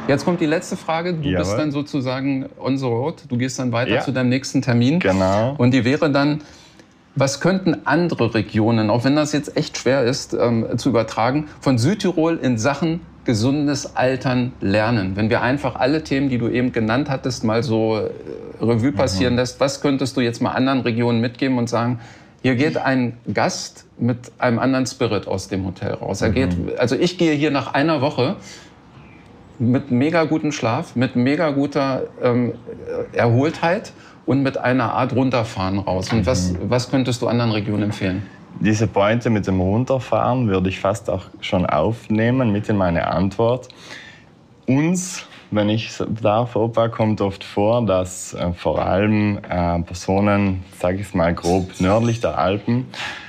Jetzt kommt die letzte Frage. Du bist dann sozusagen on the road. Du gehst dann weiter zu deinem nächsten Termin. Genau. Und die wäre dann, was könnten andere Regionen, auch wenn das jetzt echt schwer ist zu übertragen, von Südtirol in Sachen gesundes Altern lernen? Wenn wir einfach alle Themen, die du eben genannt hattest, mal so Revue passieren lässt, was könntest du jetzt mal anderen Regionen mitgeben und sagen, hier geht ein Gast mit einem anderen Spirit aus dem Hotel raus. Also ich gehe hier nach einer Woche mit mega gutem Schlaf, mit mega guter Erholtheit und mit einer Art Runterfahren raus. Und was könntest du anderen Regionen empfehlen? Diese Pointe mit dem Runterfahren würde ich fast auch schon aufnehmen mit in meine Antwort. Uns, wenn ich darf, Opa, kommt oft vor, dass vor allem Personen, sage ich es mal grob, nördlich der Alpen,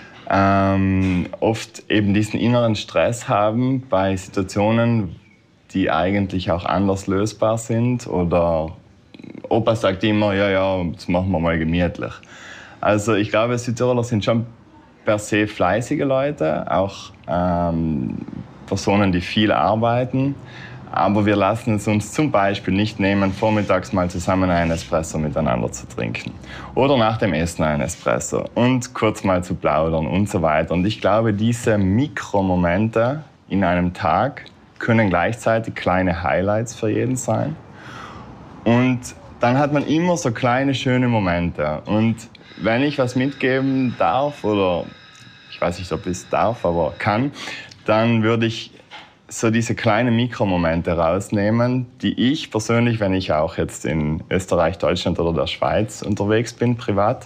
oft eben diesen inneren Stress haben bei Situationen, die eigentlich auch anders lösbar sind. Oder Opa sagt immer, ja, das machen wir mal gemütlich. Also ich glaube, Südtiroler sind schon per se fleißige Leute, auch Personen, die viel arbeiten. Aber wir lassen es uns zum Beispiel nicht nehmen, vormittags mal zusammen einen Espresso miteinander zu trinken. Oder nach dem Essen einen Espresso und kurz mal zu plaudern und so weiter. Und ich glaube, diese Mikromomente in einem Tag können gleichzeitig kleine Highlights für jeden sein. Und dann hat man immer so kleine, schöne Momente. Und wenn ich was mitgeben darf, oder ich weiß nicht, ob ich es darf, aber kann, dann würde ich so diese kleinen Mikromomente rausnehmen, die ich persönlich, wenn ich auch jetzt in Österreich, Deutschland oder der Schweiz unterwegs bin, privat,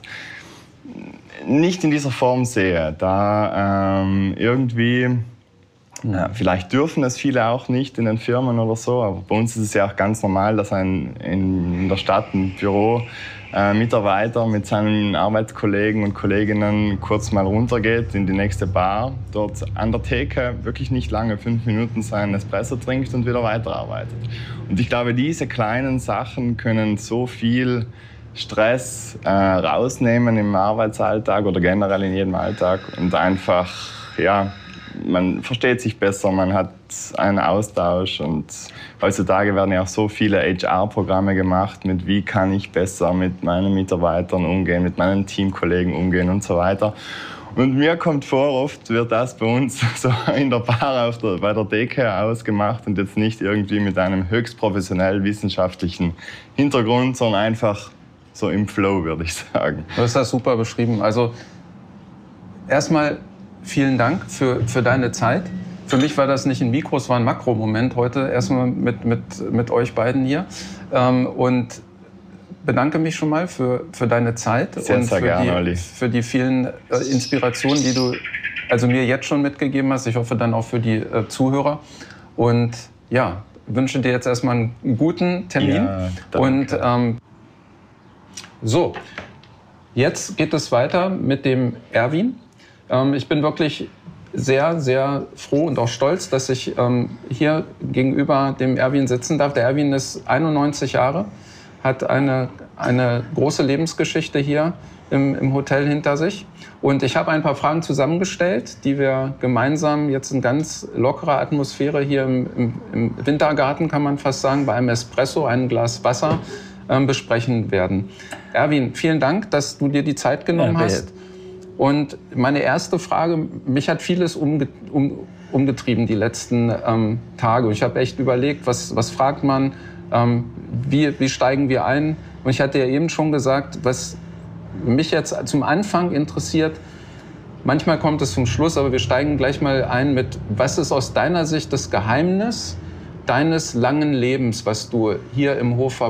nicht in dieser Form sehe. Da irgendwie... Ja, vielleicht dürfen es viele auch nicht in den Firmen oder so, aber bei uns ist es ja auch ganz normal, dass in der Stadt ein Büro-Mitarbeiter mit seinen Arbeitskollegen und Kolleginnen kurz mal runtergeht in die nächste Bar, dort an der Theke wirklich nicht lange, 5 Minuten seinen Espresso trinkt und wieder weiterarbeitet. Und ich glaube, diese kleinen Sachen können so viel Stress rausnehmen im Arbeitsalltag oder generell in jedem Alltag und einfach, ja, man versteht sich besser, man hat einen Austausch und heutzutage werden ja auch so viele HR-Programme gemacht mit wie kann ich besser mit meinen Mitarbeitern umgehen, mit meinen Teamkollegen umgehen und so weiter. Und mir kommt vor, oft wird das bei uns so in der Bar bei der Theke ausgemacht und jetzt nicht irgendwie mit einem höchst professionell wissenschaftlichen Hintergrund, sondern einfach so im Flow, würde ich sagen. Du hast das super beschrieben. Also erstmal vielen Dank für deine Zeit. Für mich war das nicht ein Mikro, es war ein Makromoment heute erstmal mit euch beiden hier. Und bedanke mich schon mal für deine Zeit sehr, und sehr gerne, Olli. Für die vielen Inspirationen, die du also mir jetzt schon mitgegeben hast. Ich hoffe dann auch für die Zuhörer. Und ja, wünsche dir jetzt erstmal einen guten Termin. Ja, und so, jetzt geht es weiter mit dem Erwin. Ich bin wirklich sehr, sehr froh und auch stolz, dass ich hier gegenüber dem Erwin sitzen darf. Der Erwin ist 91 Jahre, hat eine große Lebensgeschichte hier im Hotel hinter sich. Und ich habe ein paar Fragen zusammengestellt, die wir gemeinsam jetzt in ganz lockerer Atmosphäre hier im Wintergarten, kann man fast sagen, bei einem Espresso, einem Glas Wasser besprechen werden. Erwin, vielen Dank, dass du dir die Zeit genommen hast. Und meine erste Frage, mich hat vieles umgetrieben die letzten Tage. Und ich habe echt überlegt, was fragt man, wie steigen wir ein? Und ich hatte ja eben schon gesagt, was mich jetzt zum Anfang interessiert, manchmal kommt es zum Schluss, aber wir steigen gleich mal ein mit, was ist aus deiner Sicht das Geheimnis deines langen Lebens, was du hier im Hof